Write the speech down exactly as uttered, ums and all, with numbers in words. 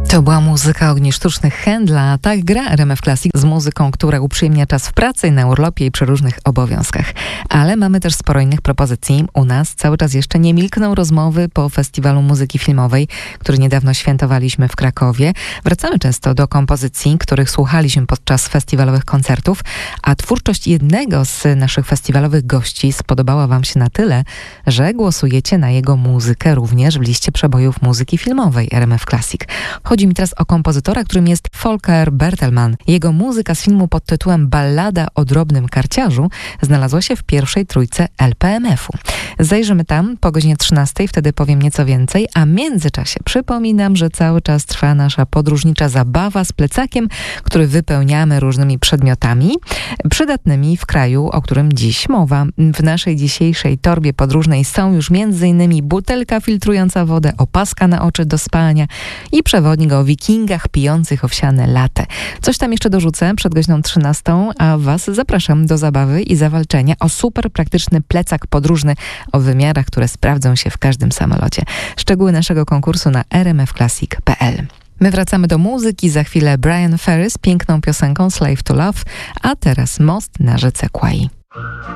To była muzyka Ogni Sztucznych Händla, a tak gra R M F Classic z muzyką, która uprzyjemnia czas w pracy, na urlopie i przy różnych obowiązkach. Ale mamy też sporo innych propozycji. U nas cały czas jeszcze nie milkną rozmowy po Festiwalu Muzyki Filmowej, który niedawno świętowaliśmy w Krakowie. Wracamy często do kompozycji, których słuchaliśmy podczas festiwalowych koncertów, a twórczość jednego z naszych festiwalowych gości spodobała wam się na tyle, że głosujecie na jego muzykę również w liście przebojów muzyki filmowej R M F Classic. Chodzi mi teraz o kompozytora, którym jest Volker Bertelmann. Jego muzyka z filmu pod tytułem Ballada o drobnym karciarzu znalazła się w pierwszej trójce L P M F-u. Zajrzymy tam po godzinie trzynastej, wtedy powiem nieco więcej, a w międzyczasie przypominam, że cały czas trwa nasza podróżnicza zabawa z plecakiem, który wypełniamy różnymi przedmiotami przydatnymi w kraju, o którym dziś mowa. W naszej dzisiejszej torbie podróżnej są już między innymi butelka filtrująca wodę, opaska na oczy do spania i przewodnik o wikingach pijących owsiane latte. Coś tam jeszcze dorzucę przed godziną trzynastą, a was zapraszam do zabawy i zawalczenia o super praktyczny plecak podróżny o wymiarach, które sprawdzą się w każdym samolocie. Szczegóły naszego konkursu na r m f classic kropka p l. My wracamy do muzyki, za chwilę Brian Ferry z piękną piosenką Slave to Love, a teraz Most na rzece Kwai.